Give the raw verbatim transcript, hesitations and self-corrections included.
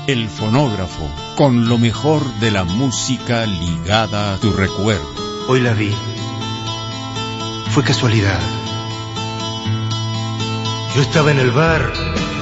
El fonógrafo, con lo mejor de la música ligada a tu recuerdo. Hoy la vi. Fue casualidad. Yo estaba en el bar